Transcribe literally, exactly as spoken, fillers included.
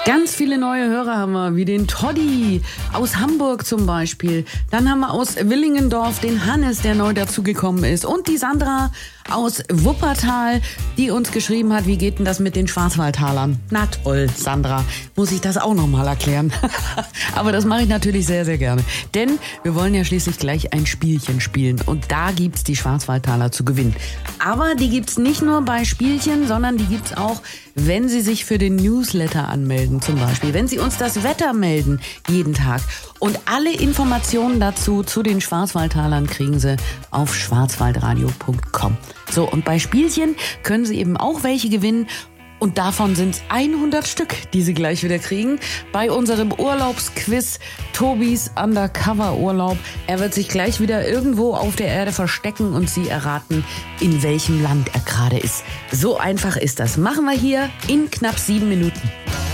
Ganz viele neue Hörer haben wir, wie den Toddy aus Hamburg zum Beispiel. Dann haben wir aus Willingendorf den Hannes, der neu dazugekommen ist. Und die Sandra aus Wuppertal, die uns geschrieben hat, wie geht denn das mit den Schwarzwaldtalern? Na toll, Sandra, muss ich das auch nochmal erklären. Aber das mache ich natürlich sehr, sehr gerne. Denn wir wollen ja schließlich gleich ein Spielchen spielen. Und da gibt's die Schwarzwaldtaler zu gewinnen. Aber die gibt's nicht nur bei Spielchen, sondern die gibt's auch, wenn Sie sich für den Newsletter anmelden zum Beispiel. Wenn Sie uns das Wetter melden jeden Tag. Und alle Informationen dazu zu den Schwarzwaldtalern kriegen Sie auf schwarzwaldradio punkt com. So, und bei Spielchen können Sie eben auch welche gewinnen. Und davon sind es hundert Stück, die Sie gleich wieder kriegen. Bei unserem Urlaubsquiz Tobis Undercover-Urlaub. Er wird sich gleich wieder irgendwo auf der Erde verstecken und Sie erraten, in welchem Land er gerade ist. So einfach ist das. Machen wir hier in knapp sieben Minuten.